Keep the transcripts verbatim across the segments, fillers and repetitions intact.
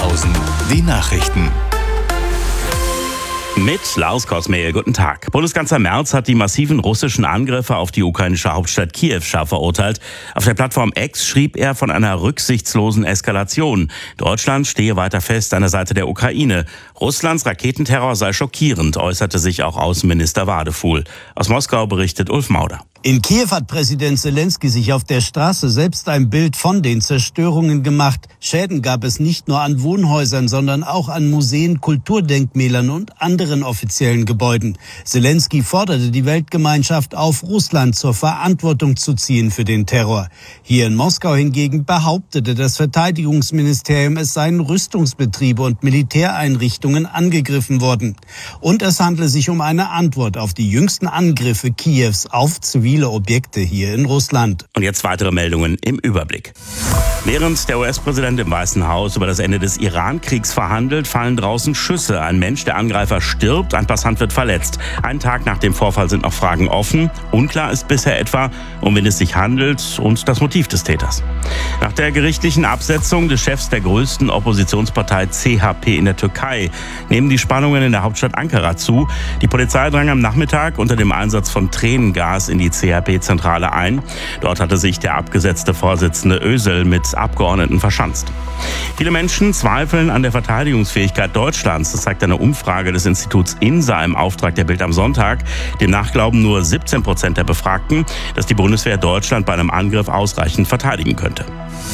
Oberhausen, die Nachrichten. Mit Lars Kosmehl, guten Tag. Bundeskanzler Merz hat die massiven russischen Angriffe auf die ukrainische Hauptstadt Kiew scharf verurteilt. Auf der Plattform X schrieb er von einer rücksichtslosen Eskalation. Deutschland stehe weiter fest an der Seite der Ukraine. Russlands Raketenterror sei schockierend, äußerte sich auch Außenminister Wadefuhl. Aus Moskau berichtet Ulf Mauder. In Kiew hat Präsident Selenskyj sich auf der Straße selbst ein Bild von den Zerstörungen gemacht. Schäden gab es nicht nur an Wohnhäusern, sondern auch an Museen, Kulturdenkmälern und anderen offiziellen Gebäuden. Selenskyj forderte die Weltgemeinschaft auf, Russland zur Verantwortung zu ziehen für den Terror. Hier in Moskau hingegen behauptete das Verteidigungsministerium, es seien Rüstungsbetriebe und Militäreinrichtungen angegriffen worden. Und es handle sich um eine Antwort auf die jüngsten Angriffe Kiews auf zivile Objekte hier in Russland. Und jetzt weitere Meldungen im Überblick. Während der U S-Präsident im Weißen Haus über das Ende des Iran-Kriegs verhandelt, fallen draußen Schüsse. Ein Mensch, der Angreifer, stirbt, ein Passant wird verletzt. Einen Tag nach dem Vorfall sind noch Fragen offen. Unklar ist bisher etwa, um wen es sich handelt und das Motiv des Täters. Nach der gerichtlichen Absetzung des Chefs der größten Oppositionspartei C H P in der Türkei nehmen die Spannungen in der Hauptstadt Ankara zu. Die Polizei drang am Nachmittag unter dem Einsatz von Tränengas in die C H P-Zentrale ein. Dort hatte sich der abgesetzte Vorsitzende Özal mit Abgeordneten verschanzt. Viele Menschen zweifeln an der Verteidigungsfähigkeit Deutschlands. Das zeigt eine Umfrage des Instituts INSA im Auftrag der Bild am Sonntag. Demnach glauben nur siebzehn Prozent der Befragten, dass die Bundeswehr Deutschland bei einem Angriff ausreichend verteidigen könnte.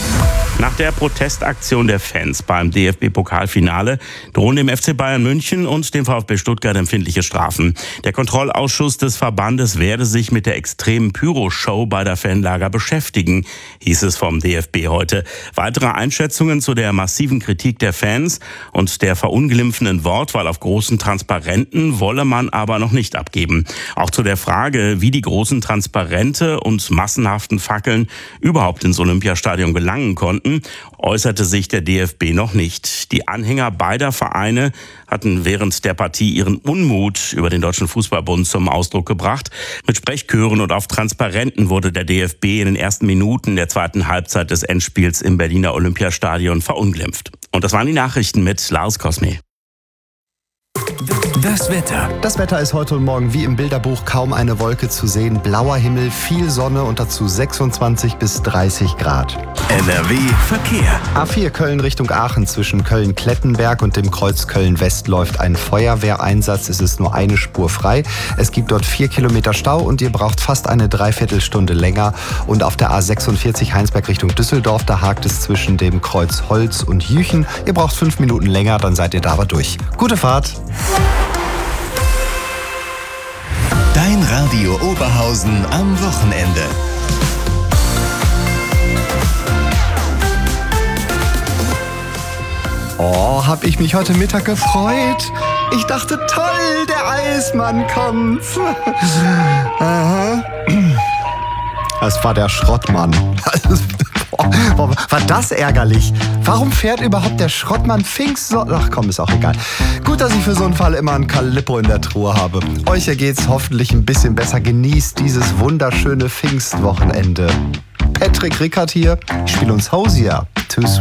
Nach der Protestaktion der Fans beim D F B-Pokalfinale drohen dem F C Bayern München und dem VfB Stuttgart empfindliche Strafen. Der Kontrollausschuss des Verbandes werde sich mit der extremen Pyro-Show bei der Fanlager beschäftigen, hieß es vom D F B heute. Weitere Einschätzungen zu der massiven Kritik der Fans und der verunglimpfenden Wortwahl auf großen Transparenten wolle man aber noch nicht abgeben. Auch zu der Frage, wie die großen Transparente und massenhaften Fackeln überhaupt ins Olympiastadion gelangen konnten, äußerte sich der D F B noch nicht. Die Anhänger beider Vereine hatten während der Partie ihren Unmut über den Deutschen Fußballbund zum Ausdruck gebracht. Mit Sprechchören und auf Transparenten wurde der D F B in den ersten Minuten der zweiten Halbzeit des Endspiels im Berliner Olympiastadion verunglimpft. Und das waren die Nachrichten mit Lars Kosmehl. Das Wetter. Das Wetter ist heute und morgen wie im Bilderbuch, kaum eine Wolke zu sehen. Blauer Himmel, viel Sonne und dazu sechsundzwanzig bis dreißig Grad. N R W Verkehr. A vier Köln Richtung Aachen, zwischen Köln-Klettenberg und dem Kreuz Köln-West läuft ein Feuerwehreinsatz. Es ist nur eine Spur frei. Es gibt dort vier Kilometer Stau und ihr braucht fast eine Dreiviertelstunde länger. Und auf der A sechsundvierzig Heinsberg Richtung Düsseldorf, da hakt es zwischen dem Kreuz Holz und Jüchen. Ihr braucht fünf Minuten länger, dann seid ihr da aber durch. Gute Fahrt! Dein Radio Oberhausen am Wochenende. Oh, hab ich mich heute Mittag gefreut. Ich dachte, toll, der Eismann kommt. Aha. Das war der Schrottmann. Boah, war das ärgerlich. Warum fährt überhaupt der Schrottmann Pfingstson? Ach komm, ist auch egal. Gut, dass ich für so einen Fall immer ein Calippo in der Truhe habe. Euch ergeht's hoffentlich ein bisschen besser. Genießt dieses wunderschöne Pfingstwochenende. Patrick Rickert hier. Ich spiele uns Hosier. Tschüss.